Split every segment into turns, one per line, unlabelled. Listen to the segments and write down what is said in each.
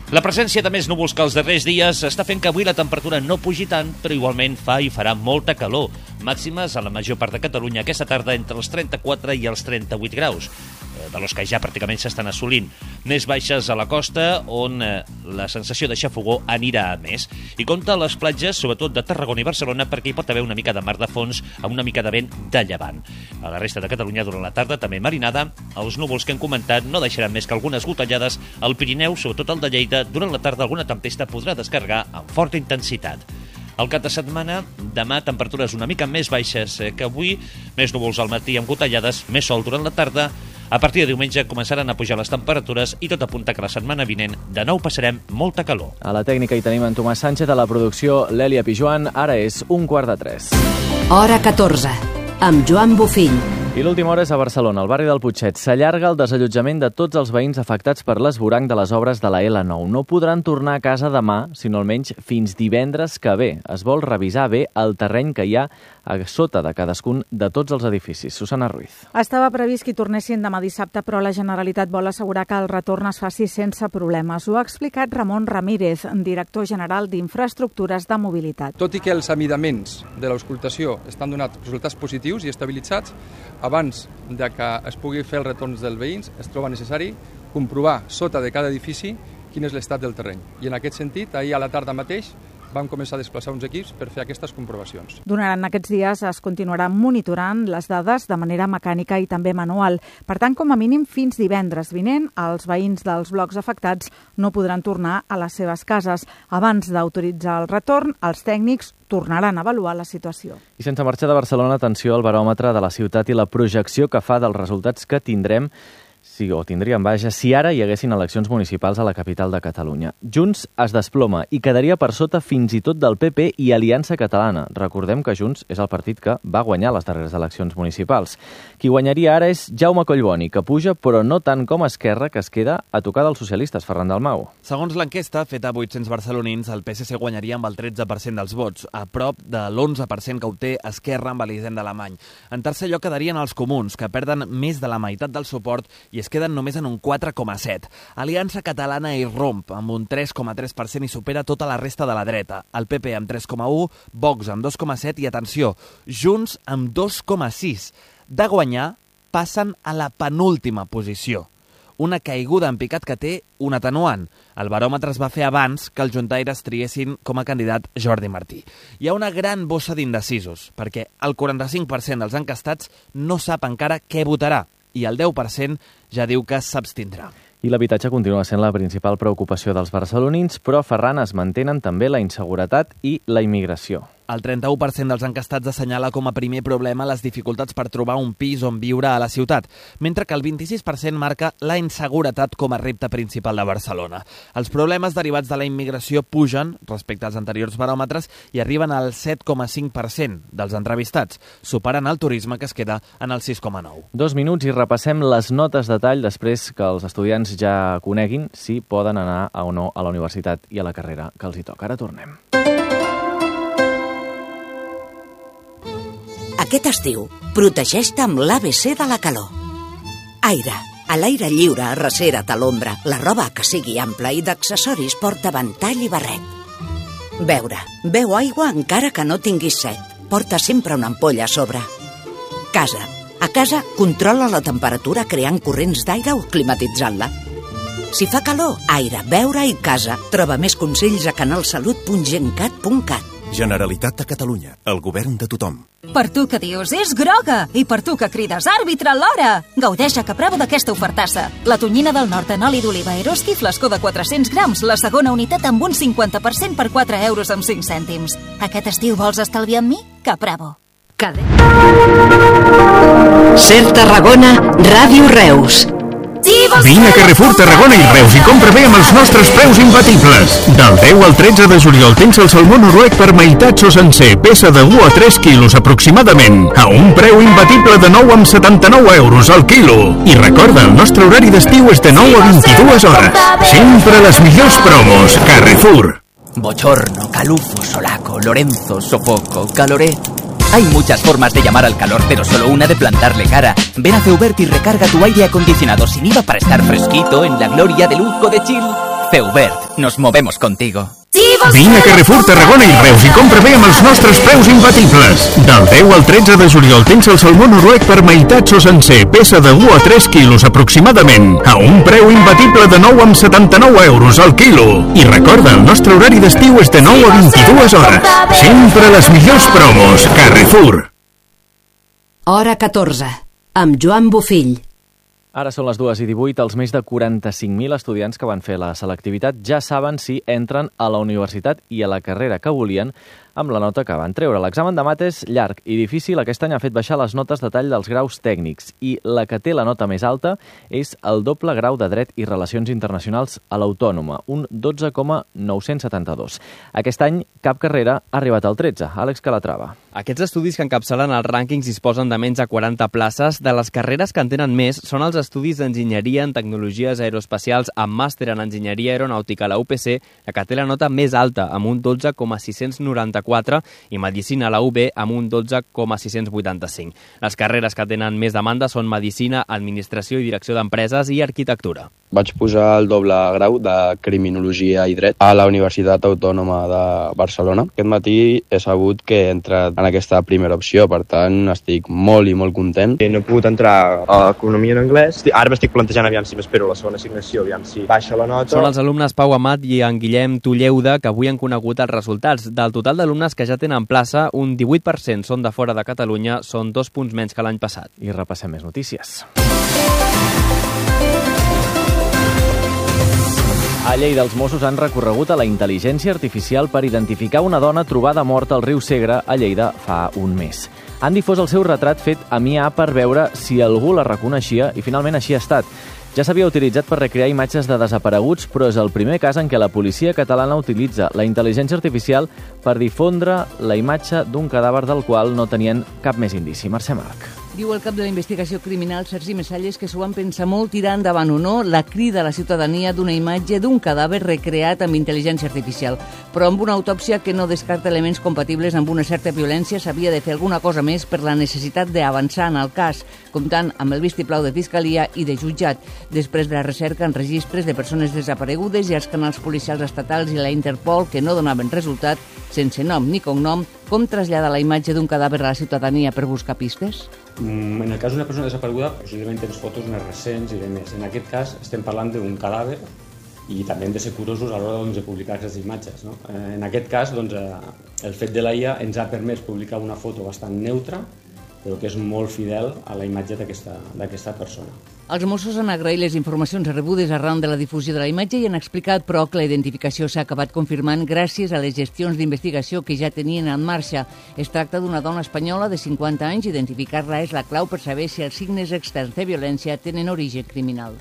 La presència de més núvols que els darrers dies està fent que avui la temperatura no pugi tant, però igualment fa i farà molta calor. Màximes a la major part de Catalunya aquesta tarda entre els 34 i els 38 graus, de los que ja pràcticament s'estan assolint. Més baixes a la costa, on la sensació de xafogó anirà a més. I compta a les platges, sobretot de Tarragona i Barcelona, perquè hi pot haver una mica de mar de fons amb una mica de vent de llevant. A la resta de Catalunya, durant la tarda, també marinada. Els núvols que hem comentat no deixaran més que algunes gotellades. Al Pirineu, sobretot el de Lleida, durant la tarda alguna tempesta podrà descarregar amb forta intensitat. El cap de setmana, demà, temperatures una mica més baixes que avui, més núvols al matí amb gotellades, més sol durant la tarda. A partir de diumenge començaran a pujar les temperatures i tot apunta que la setmana vinent de nou passarem molta calor.
A la tècnica hi tenim en Tomàs Sánchez, a la producció l'Èlia Pijuan. Ara és 2:45.
Hora 14, amb Joan Bofill.
I l'última hora és a Barcelona, al barri del Putxet. S'allarga el desallotjament de tots els veïns afectats per l'esvoranc de les obres de la L9. No podran tornar a casa demà, sinó almenys fins divendres que ve. Es vol revisar bé el terreny que hi ha a sota de cadascun de tots els edificis. Susana Ruiz.
Estava previst que hi tornessin demà dissabte, però la Generalitat vol assegurar que el retorn es faci sense problemes. Ho ha explicat Ramon Ramírez, director general d'Infraestructures de Mobilitat.
Tot i que els amidaments de l'auscultació estan donant resultats positius i estabilitzats, abans de que es pugui fer els retorns dels veïns, es troba necessari comprovar sota de cada edifici quin és l'estat del terreny. I en aquest sentit, ahir a la tarda mateix, vam començar a desplaçar uns equips per fer aquestes comprovacions.
Durant aquests dies es continuaran monitorant les dades de manera mecànica i també manual. Per tant, com a mínim fins divendres vinent, els veïns dels blocs afectats no podran tornar a les seves cases. Abans d'autoritzar el retorn, els tècnics tornaran a avaluar la situació.
I sense marxar de Barcelona, atenció al baròmetre de la ciutat i la projecció que fa dels resultats que tindríem si ara hi haguessin eleccions municipals a la capital de Catalunya. Junts es desploma i quedaria per sota fins i tot del PP i Aliança Catalana. Recordem que Junts és el partit que va guanyar les darreres eleccions municipals. Qui guanyaria ara és Jaume Collboni, que puja, però no tant com Esquerra, que es queda a tocar dels socialistes, Ferran Dalmau.
Segons l'enquesta, feta a 800 barcelonins, el PSC guanyaria amb el 13% dels vots, a prop de l'11% que obté Esquerra amb Elisenda Alemany. En tercer lloc quedarien els comuns, que perden més de la meitat del suport i es queden només en un 4,7. Aliança Catalana hi romp, amb un 3,3% i supera tota la resta de la dreta. El PP amb 3,1, Vox amb 2,7 i, atenció, Junts amb 2,6. De guanyar, passen a la penúltima posició. Una caiguda en picat que té un atenuant. El baròmetre es va fer abans que els juntaires triessin com a candidat Jordi Martí. Hi ha una gran bossa d'indecisos, perquè el 45% dels encastats no sap encara què votarà, i el 10% ja diu que s'abstindrà.
I l'habitatge continua sent la principal preocupació dels barcelonins, però Ferran es mantenen també la inseguretat i la immigració.
El 31% dels encastats assenyala com a primer problema les dificultats per trobar un pis on viure a la ciutat, mentre que el 26% marca la inseguretat com a repte principal de Barcelona. Els problemes derivats de la immigració pugen respecte als anteriors baròmetres i arriben al 7,5% dels entrevistats, superant el turisme, que es queda en el 6,9%.
2 minuts i repassem les notes de tall després que els estudiants ja coneguin si poden anar o no a la universitat i a la carrera que els hi toca. Ara tornem.
Aquest estiu, protegeix-te amb l'ABC de la calor. Aire. A l'aire lliure, arrecera't a l'ombra. La roba que sigui ampla i d'accessoris porta ventall i barret. Beure. Beu aigua encara que no tinguis set. Porta sempre una ampolla a sobre. Casa. A casa, controla la temperatura creant corrents d'aire o climatitzant-la. Si fa calor, aire, beure i casa. Troba més consells a canalsalut.gencat.cat.
Generalitat de Catalunya, el govern de tothom.
Per tu que dius, és groga! I per tu que crides, àrbitre, l'hora! Gaudeix a Capravo d'aquesta ofertassa. La tonyina del nord en oli d'oliva Eroski, flascó de 400 grams, la segona unitat amb un 50% per 4 euros amb 5 cèntims. Aquest estiu vols estalviar amb mi? Capravo.
Ser Tarragona, Ràdio Reus.
Vine a Carrefour Tarragona i Reus i compra bé amb els nostres preus imbatibles. Del 10 al 13 de juliol tens el salmó noruec per meitats o sencer, peça de 1 a 3 quilos aproximadament, a un preu imbatible de 9,79 euros al quilo. I recorda, el nostre horari d'estiu és de 9 a 22 hores. Sempre les millors promos. Carrefour.
Bochorno, calufo, solaco, Lorenzo, sofoco, caloret. Hay muchas formas de llamar al calor, pero solo una de plantarle cara. Ven a Feubert y recarga tu aire acondicionado sin IVA para estar fresquito en la gloria de lujo de Chill. Feubert, nos movemos contigo.
Vine a Carrefour Tarragona i Reus i compra bé amb els nostres preus imbatibles. Del 10 al 13 de juliol tens el salmó noruec per meitats o sencer, peça de 1 a 3 quilos aproximadament, a un preu imbatible de 9,79 euros al quilo. I recorda, el nostre horari d'estiu és de 9 a 22 hores. Sempre les millors promos. Carrefour.
Hora 14, amb Joan Bofill.
Ara són les 2:18. Els més de 45.000 estudiants que van fer la selectivitat ja saben si entren a la universitat i a la carrera que volien amb la nota que van treure. L'examen de mates llarg i difícil aquest any ha fet baixar les notes de tall dels graus tècnics i la que té la nota més alta és el doble grau de Dret i Relacions Internacionals a l'Autònoma, un 12,972. Aquest any cap carrera ha arribat al 13. Àlex Calatrava.
Aquests estudis que encapçalen els rànquings disposen de menys de 40 places. De les carreres que en tenen més són els estudis d'enginyeria en tecnologies aeroespacials amb màster en enginyeria aeronàutica a la UPC, la que té la nota més alta, amb un 12,694, i medicina a la UB amb un 12,685. Les carreres que tenen més demanda són medicina, administració i direcció d'empreses i arquitectura.
Vaig posar el doble grau de Criminologia i Dret a la Universitat Autònoma de Barcelona. Aquest matí he sabut que he entrat en aquesta primera opció, per tant estic molt i molt content.
No he pogut entrar a Economia en anglès. Ara m'estic plantejant aviam si m'espero la segona assignació, aviam si baixa la nota.
Són els alumnes Pau Amat i en Guillem Tulleuda que avui han conegut els resultats. Del total d'alumnes que ja tenen plaça, un 18% són de fora de Catalunya, són 2 punts menys que l'any passat.
I repassem més notícies. A Lleida, els Mossos han recorregut a la intel·ligència artificial per identificar una dona trobada morta al riu Segre, a Lleida, fa un mes. Han difós el seu retrat fet amb IA per veure si algú la reconeixia i finalment així ha estat. Ja s'havia utilitzat per recrear imatges de desapareguts, però és el primer cas en què la policia catalana utilitza la intel·ligència artificial per difondre la imatge d'un cadàver del qual no tenien cap més indici. Mercè Marc.
Diu el cap de la investigació criminal, Sergi Messalles, que s'ho van pensar molt tirar endavant o no la crida a la ciutadania d'una imatge d'un cadàver recreat amb intel·ligència artificial. Però amb una autòpsia que no descarta elements compatibles amb una certa violència, s'havia de fer alguna cosa més per la necessitat d'avançar en el cas, comptant amb el vistiplau de Fiscalia i de jutjat, després de la recerca en registres de persones desaparegudes i els canals policials estatals i la Interpol que no donaven resultat, sense nom ni cognom. Com traslladar la imatge d'un cadàver a la ciutadania per buscar pistes?
En el cas d'una persona desapareguda, possiblement tens fotos més recents i de més. En aquest cas estem parlant d'un cadàver i també hem de ser curosos a l'hora de publicar aquestes imatges. No? En aquest cas, el fet de la IA ens ha permès publicar una foto bastant neutra, però que és molt fidel a la imatge d'aquesta persona.
Els Mossos han agraït les informacions rebudes arran de la difusió de la imatge i han explicat, però, que la identificació s'ha acabat confirmant gràcies a les gestions d'investigació que ja tenien en marxa. Es tracta d'una dona espanyola de 50 anys. Identificar-la és la clau per saber si els signes externs de violència tenen origen criminal.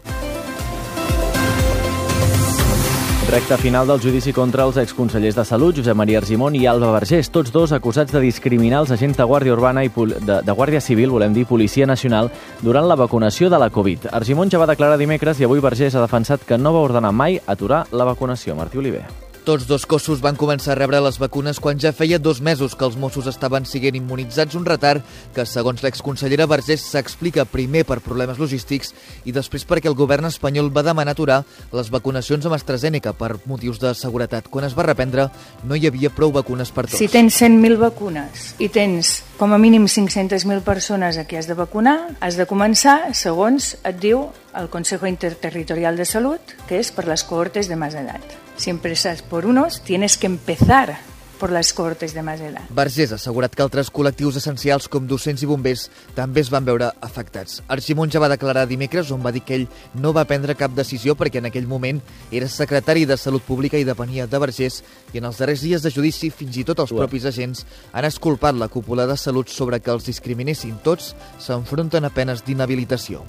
Recte final del judici contra els exconsellers de Salut, Josep Maria Argimon i Alba Vergés, tots dos acusats de discriminar els agents de Guàrdia Urbana i de Guàrdia Civil, Policia Nacional, durant la vacunació de la Covid. Argimon ja va declarar dimecres i avui Vergés ha defensat que no va ordenar mai aturar la vacunació. Martí Oliver.
Tots dos cossos van començar a rebre les vacunes quan ja feia 2 mesos que els Mossos estaven sent immunitzats, un retard que, segons l'exconsellera Vergés, s'explica primer per problemes logístics i després perquè el govern espanyol va demanar aturar les vacunacions amb AstraZeneca per motius de seguretat. Quan es va reprendre, no hi havia prou vacunes per tots.
Si tens 100.000 vacunes i tens com a mínim 500.000 persones a qui has de vacunar, has de començar, segons et diu el Consejo Interterritorial de Salud, que és per les cohortes de más edad. Si empiezas por unos, tienes que empezar por las cohortes de más edad.
Vergés ha assegurat que altres col·lectius essencials com docents i bombers també es van veure afectats. Argimon ja va declarar dimecres on va dir que ell no va prendre cap decisió perquè en aquell moment era secretari de Salut Pública i depenia de Vergés, i en els darrers dies de judici fins i tot els propis agents han esculpat la cúpula de Salut sobre que els discriminessin. Tots s'enfronten a penes d'inhabilitació.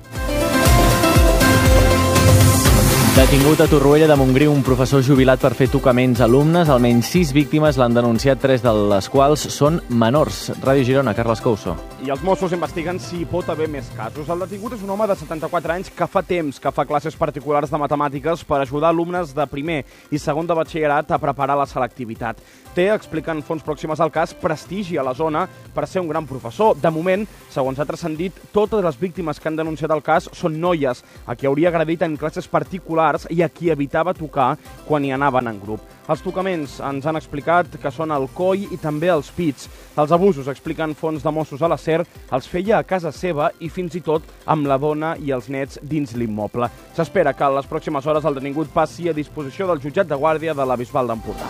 Detingut a Torroella de Montgrí un professor jubilat per fer tocaments a alumnes. Almenys 6 víctimes l'han denunciat, 3 de les quals són menors. Ràdio Girona, Carles Couso.
I els Mossos investiguen si pot haver més casos. El detingut és un home de 74 anys que fa temps que fa classes particulars de matemàtiques per ajudar alumnes de primer i segon de batxillerat a preparar la selectivitat. Té, expliquen fonts pròximes al cas, prestigi a la zona per ser un gran professor. De moment, segons ha transcendit, totes les víctimes que han denunciat el cas són noies, a qui hauria agredit en classes particulars particulars i a qui evitava tocar quan hi anaven en grup. Els tocaments ens han explicat que són el coll i també els pits. Els abusos, expliquen fonts de Mossos a la SER, els feia a casa seva i fins i tot amb la dona i els nets dins l'immoble. S'espera que a les pròximes hores el detingut passi a disposició del jutjat de guàrdia de la Bisbal d'Empordà.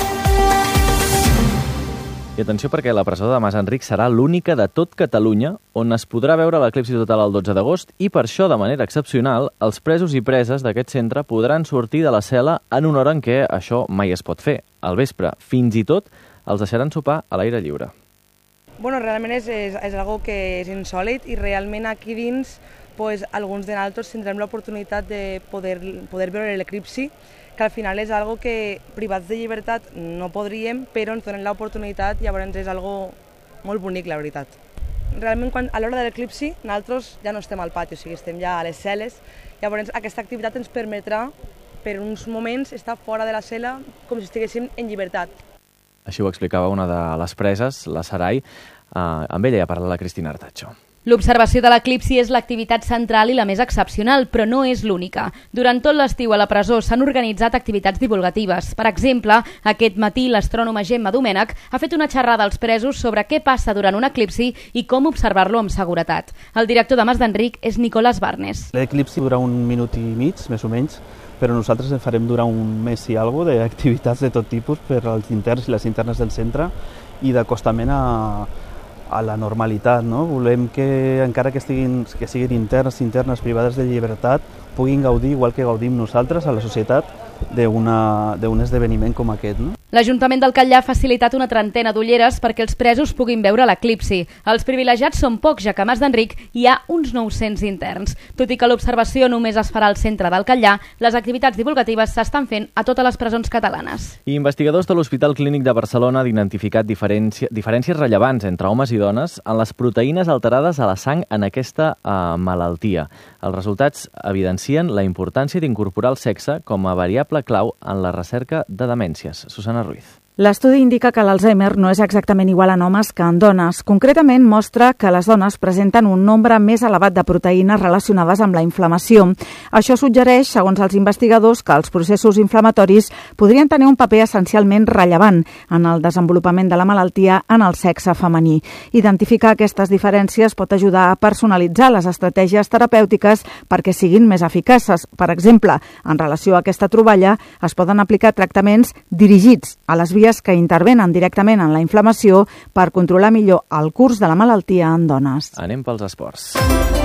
I atenció perquè la presó de Mas Enric serà l'única de tot Catalunya on es podrà veure l'eclipsi total el 12 d'agost i per això, de manera excepcional, els presos i preses d'aquest centre podran sortir de la cel·la en una hora en què això mai es pot fer. Al vespre, fins i tot, els deixaran sopar a l'aire lliure.
Bueno, realment és algo que és insòlit i realment aquí dins alguns de nosaltres tindrem l'oportunitat de poder veure l'eclipsi, que al final és algo que privats de llibertat no podríem, però ens donen l'oportunitat, llavors és algo molt bonic, la veritat. Realment, a l'hora de l'eclipsi, nosaltres ja no estem al pati, o sigui, estem ja a les cel·les, llavors aquesta activitat ens permetrà, per uns moments, estar fora de la cel·la com si estiguéssim en llibertat.
Així ho explicava una de les preses, la Sarai. Amb ella ja parla la Cristina Artacho.
L'observació de l'eclipsi és l'activitat central i la més excepcional, però no és l'única. Durant tot l'estiu a la presó s'han organitzat activitats divulgatives. Per exemple, aquest matí l'astrònoma Gemma Domènech ha fet una xerrada als presos sobre què passa durant un eclipsi i com observar-lo amb seguretat. El director de Mas d'Enric és Nicolás Barnes.
L'eclipsi dura 1 minut i mig, més o menys, però nosaltres en farem durar un mes i alguna cosa d'activitats de tot tipus per als interns i les internes del centre i d'acostament a la normalitat, no? Volem que, encara que siguin internes privades de llibertat, puguin gaudir, igual que gaudim nosaltres, a la societat, d'un esdeveniment com aquest, no?
L'Ajuntament del Catllar ha facilitat una trentena d'ulleres perquè els presos puguin veure l'eclipsi. Els privilegiats són pocs, ja que a Mas d'Enric hi ha uns 900 interns. Tot i que l'observació només es farà al centre del Catllar, les activitats divulgatives s'estan fent a totes les presons catalanes.
I investigadors de l'Hospital Clínic de Barcelona han identificat diferències rellevants entre homes i dones en les proteïnes alterades a la sang en aquesta malaltia. Els resultats evidencien la importància d'incorporar el sexe com a variable clau en la recerca de demències. Susana Ruiz.
L'estudi indica que l'Alzheimer no és exactament igual en homes que en dones. Concretament, mostra que les dones presenten un nombre més elevat de proteïnes relacionades amb la inflamació. Això suggereix, segons els investigadors, que els processos inflamatoris podrien tenir un paper essencialment rellevant en el desenvolupament de la malaltia en el sexe femení. Identificar aquestes diferències pot ajudar a personalitzar les estratègies terapèutiques perquè siguin més eficaces. Per exemple, en relació a aquesta troballa, es poden aplicar tractaments dirigits a les vies que intervenen directament en la inflamació per controlar millor el curs de la malaltia en dones.
Anem pels esports.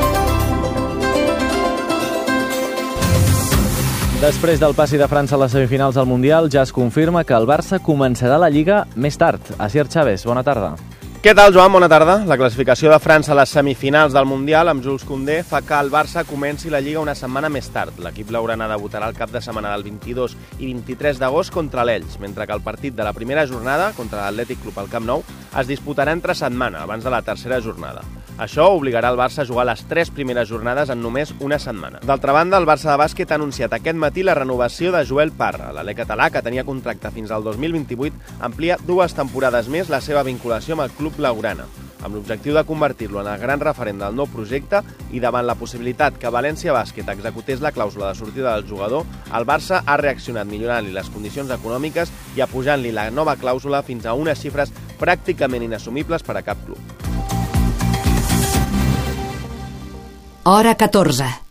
Després del passi de França a les semifinals del Mundial, ja es confirma que el Barça començarà la Lliga més tard. Asier Chávez, bona tarda.
Què tal, Joan? Bona tarda. La classificació de França a les semifinals del Mundial amb Jules Koundé fa que el Barça comenci la Lliga una setmana més tard. L'equip blaugrana debutarà el cap de setmana del 22 i 23 d'agost contra l'Elx, mentre que el partit de la primera jornada contra l'Atlètic Club al Camp Nou es disputarà entre setmana, abans de la tercera jornada. Això obligarà el Barça a jugar les 3 primeres jornades en només una setmana. D'altra banda, el Barça de bàsquet ha anunciat aquest matí la renovació de Joel Parra. L'alè català, que tenia contracte fins al 2028, amplia 2 temporades més la seva vinculació amb el club blaugrana, amb l'objectiu de convertir-lo en el gran referent del nou projecte i davant la possibilitat que València Bàsquet executés la clàusula de sortida del jugador, el Barça ha reaccionat millorant-li les condicions econòmiques i apujant-li la nova clàusula fins a unes xifres pràcticament inassumibles per a cap club.
Hora 14.